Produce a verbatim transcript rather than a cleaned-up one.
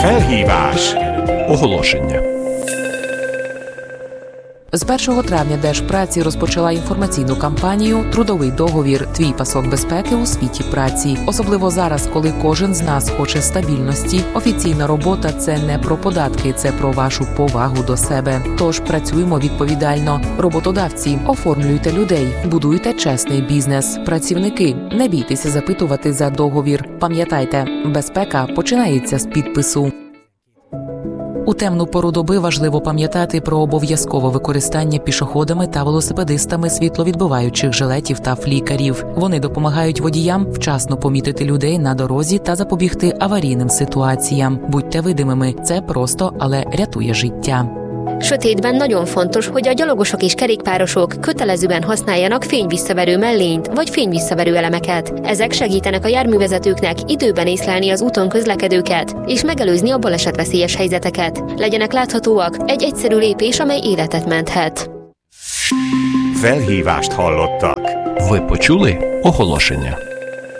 Felhívás. Оголошення. З першого травня Держпраці розпочала інформаційну кампанію «Трудовий договір. Твій пасок безпеки у світі праці». Особливо зараз, коли кожен з нас хоче стабільності. Офіційна робота – це не про податки, це про вашу повагу до себе. Тож працюємо відповідально. Роботодавці, оформлюйте людей, будуйте чесний бізнес. Працівники, не бійтеся запитувати за договір. Пам'ятайте, безпека починається з підпису. У темну пору доби важливо пам'ятати про обов'язкове використання пішоходами та велосипедистами світловідбиваючих жилетів та флікерів. Вони допомагають водіям вчасно помітити людей на дорозі та запобігти аварійним ситуаціям. Будьте видимими, це просто, але rятує життя. Sötétben nagyon fontos, hogy a gyalogosok és kerékpárosok kötelezően használjanak fényvisszaverő mellényt vagy fényvisszaverő elemeket. Ezek segítenek a járművezetőknek időben észlelni az úton közlekedőket és megelőzni a balesetveszélyes helyzeteket. Legyenek láthatóak, egy egyszerű lépés, amely életet menthet. Felhívást hallottak. Ви почули оголошення.